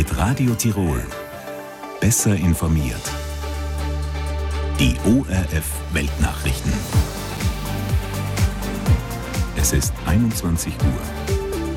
Mit Radio Tirol. Besser informiert. Die ORF Weltnachrichten. Es ist 21 Uhr.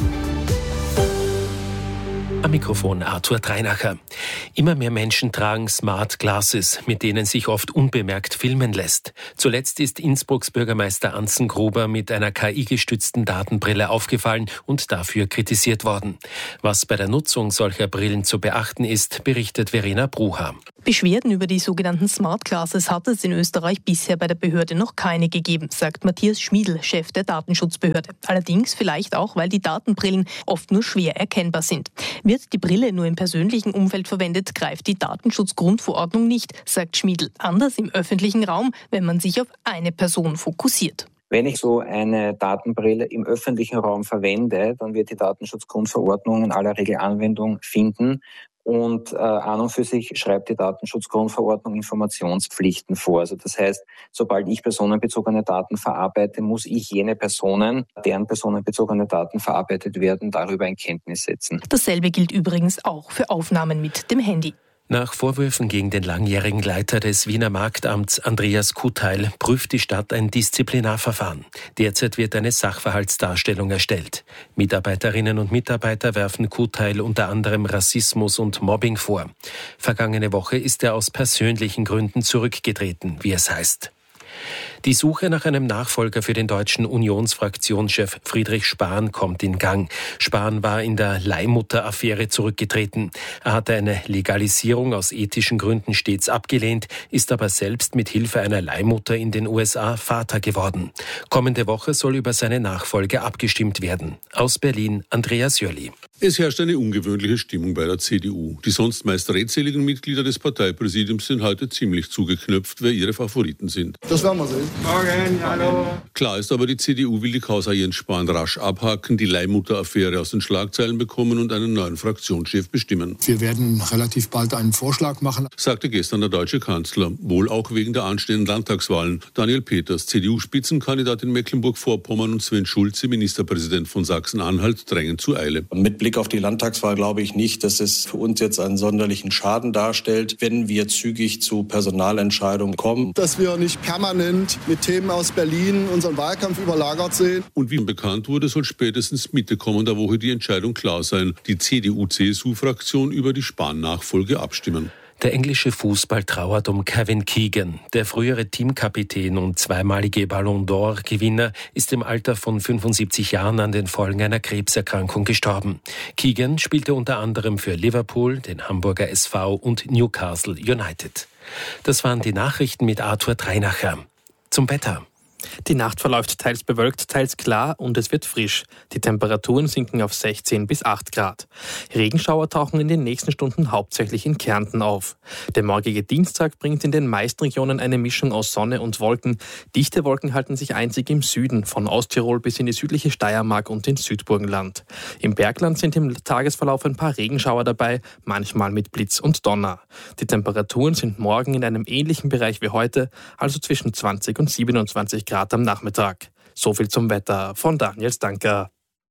Am Mikrofon Arthur Dreinacher. Immer mehr Menschen tragen Smart Glasses, mit denen sich oft unbemerkt filmen lässt. Zuletzt ist Innsbrucks Bürgermeister Anzen Gruber mit einer KI-gestützten Datenbrille aufgefallen und dafür kritisiert worden. Was bei der Nutzung solcher Brillen zu beachten ist, berichtet Verena Bruha. Beschwerden über die sogenannten Smart Glasses hat es in Österreich bisher bei der Behörde noch keine gegeben, sagt Matthias Schmiedl, Chef der Datenschutzbehörde. Allerdings vielleicht auch, weil die Datenbrillen oft nur schwer erkennbar sind. Wird die Brille nur im persönlichen Umfeld verwendet, greift die Datenschutzgrundverordnung nicht, sagt Schmiedl. Anders im öffentlichen Raum, wenn man sich auf eine Person fokussiert. Wenn ich so eine Datenbrille im öffentlichen Raum verwende, dann wird die Datenschutzgrundverordnung in aller Regel Anwendung finden. Und an und für sich schreibt die Datenschutzgrundverordnung Informationspflichten vor. Also das heißt, sobald ich personenbezogene Daten verarbeite, muss ich jene Personen, deren personenbezogene Daten verarbeitet werden, darüber in Kenntnis setzen. Dasselbe gilt übrigens auch für Aufnahmen mit dem Handy. Nach Vorwürfen gegen den langjährigen Leiter des Wiener Marktamts Andreas Kuteil prüft die Stadt ein Disziplinarverfahren. Derzeit wird eine Sachverhaltsdarstellung erstellt. Mitarbeiterinnen und Mitarbeiter werfen Kuteil unter anderem Rassismus und Mobbing vor. Vergangene Woche ist er aus persönlichen Gründen zurückgetreten, wie es heißt. Die Suche nach einem Nachfolger für den deutschen Unionsfraktionschef Friedrich Spahn kommt in Gang. Spahn war in der Leihmutter-Affäre zurückgetreten. Er hatte eine Legalisierung aus ethischen Gründen stets abgelehnt, ist aber selbst mit Hilfe einer Leihmutter in den USA Vater geworden. Kommende Woche soll über seine Nachfolge abgestimmt werden. Aus Berlin, Andreas Jölli. Es herrscht eine ungewöhnliche Stimmung bei der CDU. Die sonst meist redseligen Mitglieder des Parteipräsidiums sind heute ziemlich zugeknöpft, wer ihre Favoriten sind. Das werden wir sehen. Morgen, hallo. Klar ist aber, die CDU will die Causa Jens Spahn rasch abhaken, die Leihmutter-Affäre aus den Schlagzeilen bekommen und einen neuen Fraktionschef bestimmen. Wir werden relativ bald einen Vorschlag machen, sagte gestern der deutsche Kanzler, wohl auch wegen der anstehenden Landtagswahlen. Daniel Peters, CDU-Spitzenkandidat in Mecklenburg-Vorpommern, und Sven Schulze, Ministerpräsident von Sachsen-Anhalt, drängen zur Eile. Mit Blick auf die Landtagswahl glaube ich nicht, dass es für uns jetzt einen sonderlichen Schaden darstellt, wenn wir zügig zu Personalentscheidungen kommen. Dass wir nicht permanent mit Themen aus Berlin unseren Wahlkampf überlagert sehen. Und wie bekannt wurde, soll spätestens Mitte kommender Woche die Entscheidung klar sein. Die CDU-CSU-Fraktion über die Spahn-Nachfolge abstimmen. Der englische Fußball trauert um Kevin Keegan. Der frühere Teamkapitän und zweimalige Ballon d'Or-Gewinner ist im Alter von 75 Jahren an den Folgen einer Krebserkrankung gestorben. Keegan spielte unter anderem für Liverpool, den Hamburger SV und Newcastle United. Das waren die Nachrichten mit Arthur Dreinacher. Zum Wetter. Die Nacht verläuft teils bewölkt, teils klar und es wird frisch. Die Temperaturen sinken auf 16 bis 8 Grad. Regenschauer tauchen in den nächsten Stunden hauptsächlich in Kärnten auf. Der morgige Dienstag bringt in den meisten Regionen eine Mischung aus Sonne und Wolken. Dichte Wolken halten sich einzig im Süden, von Osttirol bis in die südliche Steiermark und ins Südburgenland. Im Bergland sind im Tagesverlauf ein paar Regenschauer dabei, manchmal mit Blitz und Donner. Die Temperaturen sind morgen in einem ähnlichen Bereich wie heute, also zwischen 20 und 27 Grad am Nachmittag. So viel zum Wetter von Daniel Stanker.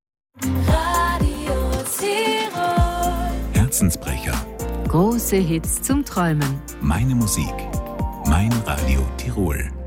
Radio Tirol. Herzensbrecher. Große Hits zum Träumen. Meine Musik. Mein Radio Tirol.